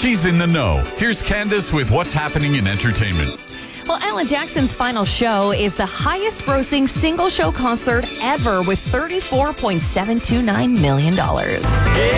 She's in the know. Here's Candace with what's happening in entertainment. Well, Alan Jackson's final show is the highest grossing single show concert ever with $34.729 million.